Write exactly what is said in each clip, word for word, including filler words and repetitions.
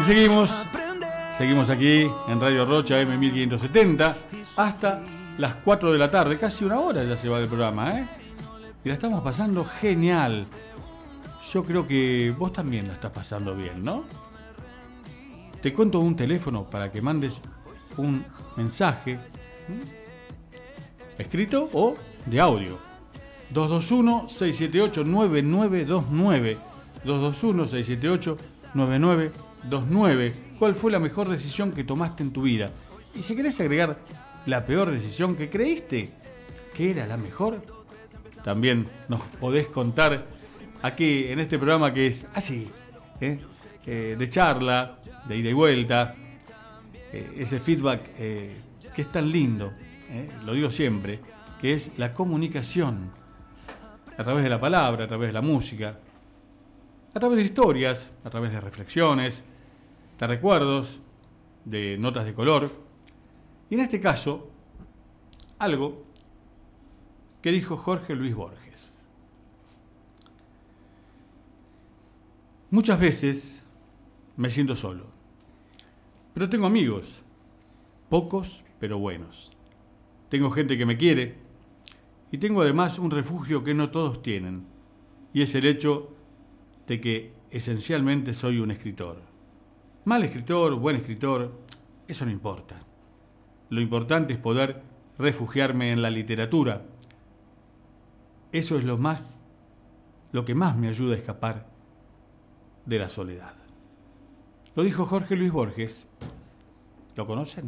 Y seguimos, seguimos aquí en Radio Rocha eme mil quinientos setenta hasta las cuatro de la tarde, casi una hora ya se va el programa, ¿eh? Y la estamos pasando genial. Yo creo que vos también la estás pasando bien, ¿no? Te cuento un teléfono para que mandes un mensaje, ¿m? escrito o de audio. dos dos uno, seis siete ocho, nueve nueve dos nueve. dos dos uno, seis siete ocho, nueve nueve dos nueve. ¿Cuál fue la mejor decisión que tomaste en tu vida? Y si querés agregar la peor decisión que creíste que era la mejor, también nos podés contar aquí en este programa que es así, ¿eh? Eh, de charla, de ida y vuelta, eh, ese feedback eh, que es tan lindo, eh, lo digo siempre, que es la comunicación a través de la palabra, a través de la música, a través de historias, a través de reflexiones, de recuerdos, de notas de color, y en este caso, algo que dijo Jorge Luis Borges. Muchas veces me siento solo, pero tengo amigos, pocos pero buenos. Tengo gente que me quiere y tengo además un refugio que no todos tienen, y es el hecho de que esencialmente soy un escritor. Mal escritor, buen escritor, eso no importa. Lo importante es poder refugiarme en la literatura. Eso es lo más, lo que más me ayuda a escapar de la soledad. Lo dijo Jorge Luis Borges. ¿Lo conocen?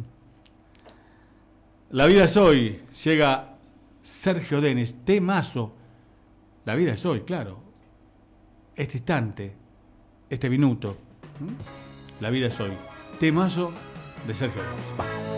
La vida es hoy. Llega Sergio Denis, temazo. La vida es hoy, claro. Este instante, este minuto. ¿Mm? La vida es hoy. Temazo de Sergio Denis. Va.